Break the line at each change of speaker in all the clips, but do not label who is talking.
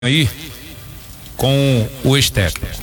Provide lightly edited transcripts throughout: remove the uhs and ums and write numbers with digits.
aí com o ex-técnico.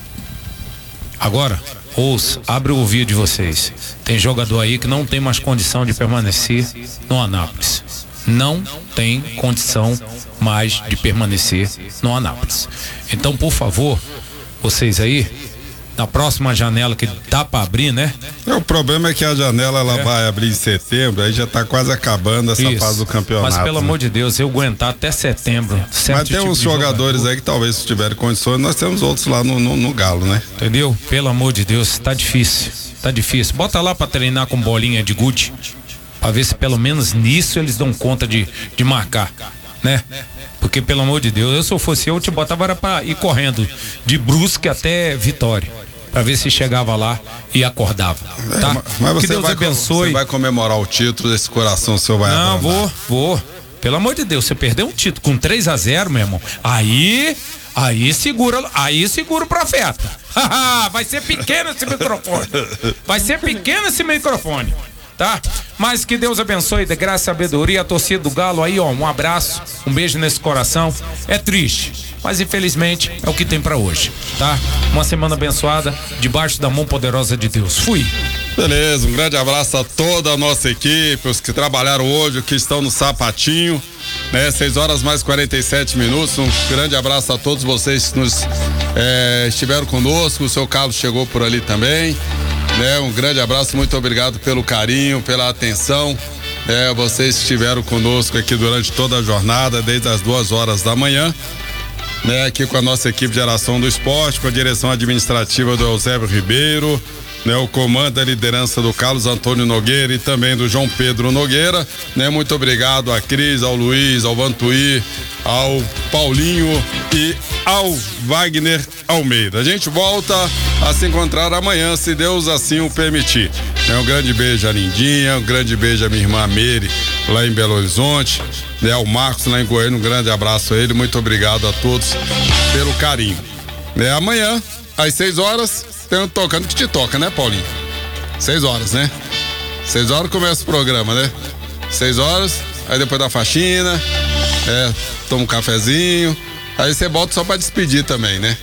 Agora, abre o ouvido de vocês. Tem jogador aí que não tem mais condição de permanecer no Anápolis. Não tem condição mais de permanecer no Anápolis. Então, por favor, vocês aí, na próxima janela que dá para abrir, né?
O problema é que a janela ela vai abrir em setembro, aí já tá quase acabando essa fase do campeonato.
Mas pelo amor de Deus, eu aguentar até setembro.
Mas tem uns jogadores aí que talvez se tiverem condições, nós temos outros lá no Galo, né?
Entendeu? Pelo amor de Deus, tá difícil. Tá difícil. Bota lá pra treinar com bolinha de gude, pra ver se pelo menos nisso eles dão conta de marcar, né? Porque pelo amor de Deus, se eu fosse eu te botava era pra ir correndo de Brusque até Vitória, pra ver se chegava lá e acordava, tá?
Mas você
que Deus abençoe.
Você vai comemorar o título, esse coração seu vai
Não,
abrandar.
vou. Pelo amor de Deus, você perdeu um título com 3-0, meu irmão. Aí segura o profeta. Vai ser pequeno esse microfone. Vai ser pequeno esse microfone, tá? Mas que Deus abençoe, de graça e sabedoria, a torcida do Galo aí, ó, um abraço, um beijo nesse coração. É triste, mas infelizmente é o que tem pra hoje, tá? Uma semana abençoada, debaixo da mão poderosa de Deus. Fui.
Beleza, um grande abraço a toda a nossa equipe, os que trabalharam hoje, que estão no sapatinho, né? 6 horas mais 47 minutos. Um grande abraço a todos vocês que estiveram conosco. O seu Carlos chegou por ali também, né? Um grande abraço, muito obrigado pelo carinho, pela atenção. Vocês estiveram conosco aqui durante toda a jornada, desde as 2 horas da manhã, né? Aqui com a nossa equipe de geração do esporte, com a direção administrativa do Eusébio Ribeiro, né, o comando da liderança do Carlos Antônio Nogueira e também do João Pedro Nogueira, né? Muito obrigado à Cris, ao Luiz, ao Vantuí, ao Paulinho e ao Wagner Almeida. A gente volta a se encontrar amanhã, se Deus assim o permitir. Um grande beijo à Lindinha, um grande beijo à minha irmã Meire, lá em Belo Horizonte, né? Ao Marcos lá em Goiânia, um grande abraço a ele, muito obrigado a todos pelo carinho. Né? Amanhã, às 6 horas, tem um Tocando que Te Toca, né, Paulinho? 6 horas, né? 6 horas começa o programa, né? 6 horas, aí depois da faxina, toma um cafezinho, aí você volta só pra despedir também, né?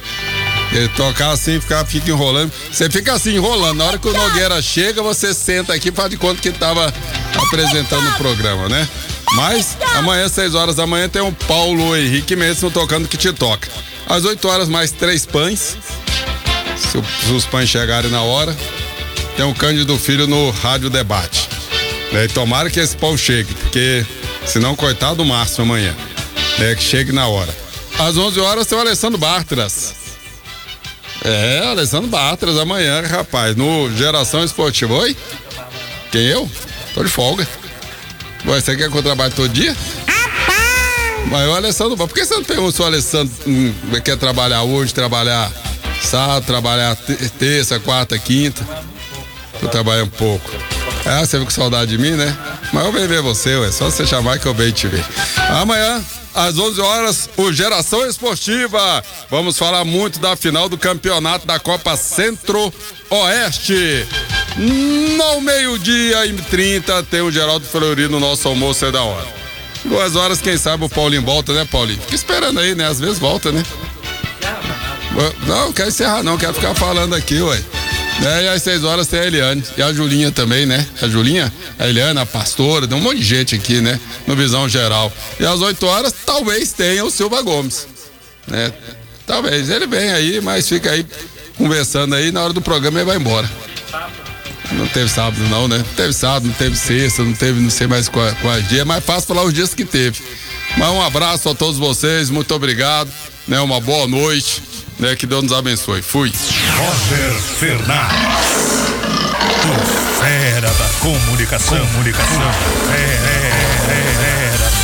E tocar assim, fica enrolando. Você fica assim, enrolando. Na hora que o Nogueira chega, você senta aqui e faz de conta que tava apresentando o programa, né? Mas amanhã, 6 horas da manhã, tem o Paulo Henrique Mendes no Tocando que Te Toca. Às 8 horas, mais 3 pães. Se os pães chegarem na hora, tem o Cândido Filho no Rádio Debate. E tomara que esse pão chegue, porque senão, coitado do Márcio amanhã, que chegue na hora. Às 11 horas tem o Alessandro Bartras. Alessandro Bartras amanhã, rapaz, no Geração Esportiva. Oi? Quem, eu? Tô de folga. Você quer que eu trabalhe todo dia? Mas o Alessandro, por que você não pergunta se o Alessandro quer trabalhar hoje, trabalhar sábado, trabalhar terça, quarta, quinta? Eu trabalho um pouco. Você ficou com saudade de mim, né? Mas eu venho ver você, é só você chamar que eu venho te ver. Amanhã, às 11 horas, o Geração Esportiva. Vamos falar muito da final do campeonato da Copa Centro-Oeste. No 12h30 tem o Geraldo Fleury no nosso almoço, é da hora. 2 horas, quem sabe o Paulinho volta, né, Paulinho? Fica esperando aí, né? Às vezes volta, né? Não quero encerrar não, quero ficar falando aqui, ué. E às 6 horas tem a Eliane e a Julinha também, né? A Julinha, a Eliane, a pastora, tem um monte de gente aqui, né? No Visão Geral. E às 8 horas talvez tenha o Silva Gomes, né? Talvez, ele vem aí, mas fica aí conversando aí, na hora do programa ele vai embora. Não teve sábado não, né? Não teve sábado, não teve sexta, não teve não sei mais quais dias, é mais fácil falar os dias que teve. Mas um abraço a todos vocês, muito obrigado, né? Uma boa noite, né? Que Deus nos abençoe. Fui.
Roger Fernandes, o fera da comunicação. Fera.